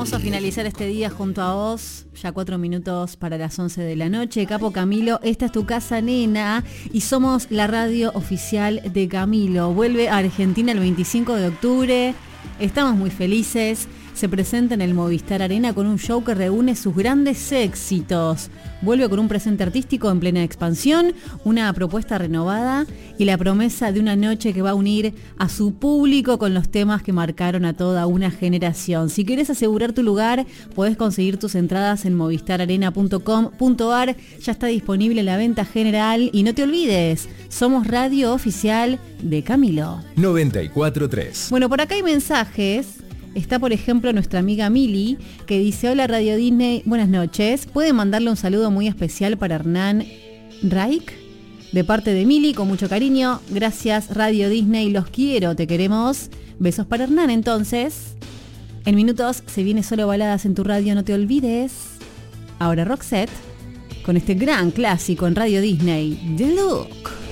Vamos a finalizar este día junto a vos, ya 4 minutos para las 11 de la noche. Capo Camilo, esta es tu casa, nena, y somos la radio oficial de Camilo. Vuelve a Argentina el 25 de octubre, estamos muy felices. Se presenta en el Movistar Arena con un show que reúne sus grandes éxitos. Vuelve con un presente artístico en plena expansión, una propuesta renovada y la promesa de una noche que va a unir a su público con los temas que marcaron a toda una generación. Si querés asegurar tu lugar, podés conseguir tus entradas en movistararena.com.ar. Ya está disponible la venta general y no te olvides, somos radio oficial de Camilo. 94.3. Bueno, por acá hay mensajes. Está, por ejemplo, nuestra amiga Mili, que dice: hola Radio Disney, buenas noches. ¿Puede mandarle un saludo muy especial para Hernán Raik? De parte de Mili, con mucho cariño. Gracias Radio Disney, los quiero, te queremos. Besos para Hernán, entonces. En minutos se viene Solo Baladas en tu radio, no te olvides. Ahora Roxette, con este gran clásico en Radio Disney, The Look.